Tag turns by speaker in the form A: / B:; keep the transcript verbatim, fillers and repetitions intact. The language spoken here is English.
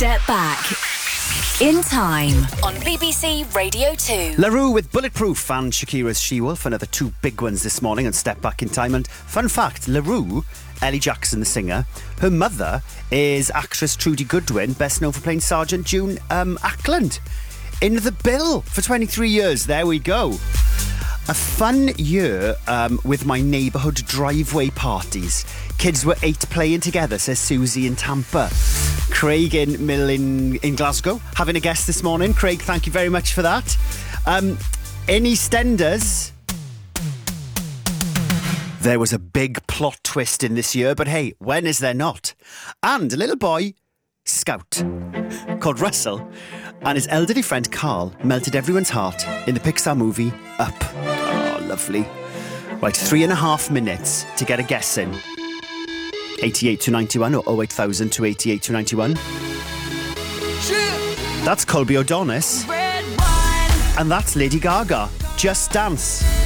A: Step Back. In Time on B B C Radio two.
B: La Roux with Bulletproof and Shakira's She-Wolf, another two big ones this morning on Step Back in Time. And fun fact, La Roux, Ellie Jackson the singer, her mother is actress Trudy Goodwin, best known for playing Sergeant June um, Ackland in The Bill for twenty-three years. There we go. A fun year um, with my neighbourhood driveway parties. Kids were eight playing together, says Susie in Tampa. Craig in Mill in, in Glasgow, having a guest this morning. Craig, thank you very much for that. Um, in EastEnders, there was a big plot twist in this year, but hey, when is there not? And a little boy, Scout, called Russell, and his elderly friend Carl melted everyone's heart in the Pixar movie Up. Oh, lovely. Right, three and a half minutes to get a guess in. eighty-eight to ninety-one or oh eight thousand to eighty-eight to ninety-one. That's Colby O'Donis. And that's Lady Gaga. Just Dance.